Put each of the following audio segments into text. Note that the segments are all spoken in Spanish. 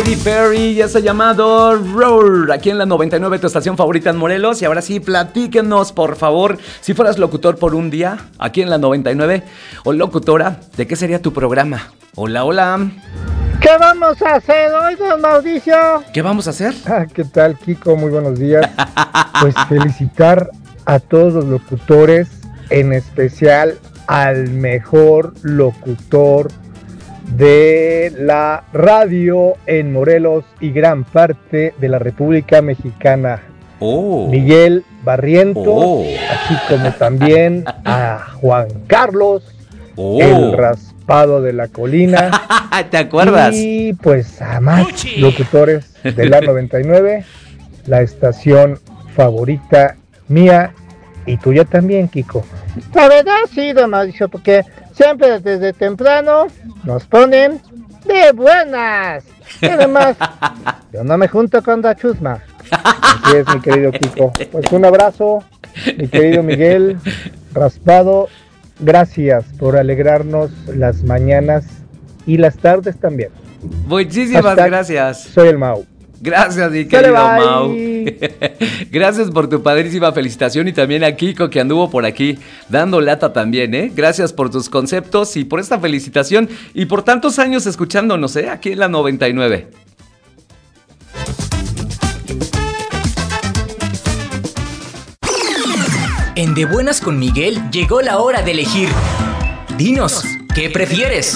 Katy Perry y ese llamado Roar, aquí en la 99, tu estación favorita en Morelos. Y ahora sí, platíquenos, por favor, si fueras locutor por un día, aquí en la 99, o locutora, ¿de qué sería tu programa? Hola, hola. ¿Qué vamos a hacer hoy, don Mauricio? ¿Qué vamos a hacer? ¿Qué tal, Kiko? Muy buenos días. Pues felicitar a todos los locutores, en especial al mejor locutor de la radio en Morelos y gran parte de la República Mexicana. Miguel Barrientos, así como también a Juan Carlos, el raspado de la colina. ¿Te acuerdas? Y pues a más locutores de la 99, la estación favorita mía y tuya también, Kiko. La verdad sí, don Mauricio, porque siempre desde temprano nos ponen de buenas. Y además, yo no me junto con la chusma. Así es, mi querido Kiko. Pues un abrazo, mi querido Miguel Raspado. Gracias por alegrarnos las mañanas y las tardes también. Muchísimas gracias. Soy el Mau. Gracias, mi querido Mau. Gracias por tu padrísima felicitación y también a Kiko que anduvo por aquí dando lata también, ¿eh? Gracias por tus conceptos y por esta felicitación y por tantos años escuchándonos, ¿eh? Aquí en la 99. En De Buenas con Miguel llegó la hora de elegir. Dinos, ¿qué prefieres?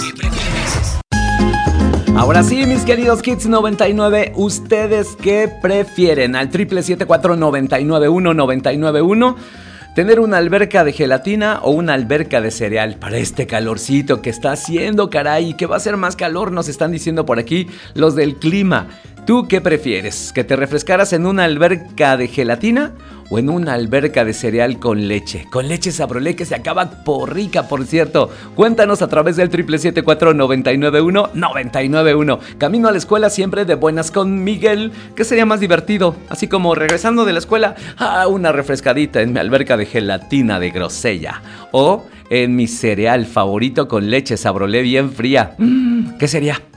Ahora sí, mis queridos Kids 99, ¿ustedes qué prefieren? Al 777-499-1991, ¿tener una alberca de gelatina o una alberca de cereal para este calorcito que está haciendo, caray? Y que va a ser más calor, nos están diciendo por aquí los del clima. ¿Tú qué prefieres? ¿Que te refrescaras en una alberca de gelatina o en una alberca de cereal con leche? Con leche Sabrolé, que se acaba por rica, por cierto. Cuéntanos a través del 777-499-1991. Camino a la escuela siempre de buenas con Miguel. ¿Qué sería más divertido? Así como regresando de la escuela, una refrescadita en mi alberca de gelatina de grosella. O en mi cereal favorito con leche Sabrolé bien fría. ¿Qué sería?